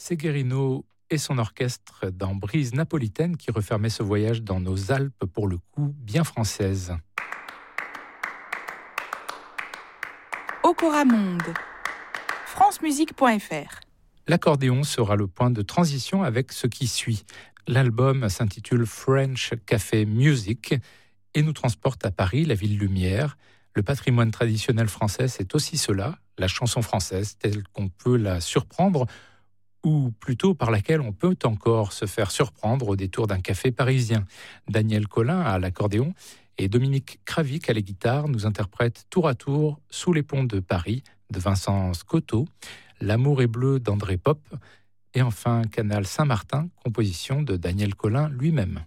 Severino et son orchestre dans Brise napolitaine qui refermait ce voyage dans nos Alpes pour le coup bien française. Okora Monde, francemusique.fr. L'accordéon sera le point de transition avec ce qui suit. L'album s'intitule French Café Music et nous transporte à Paris, la ville lumière. Le patrimoine traditionnel français, c'est aussi cela, la chanson française telle qu'on peut la surprendre, ou plutôt par laquelle on peut encore se faire surprendre au détour d'un café parisien. Daniel Colin à l'accordéon et Dominique Kravic à la guitare nous interprètent tour à tour Sous les ponts de Paris de Vincent Scotto, L'amour est bleu d'André Pop et enfin Canal Saint-Martin, composition de Daniel Colin lui-même.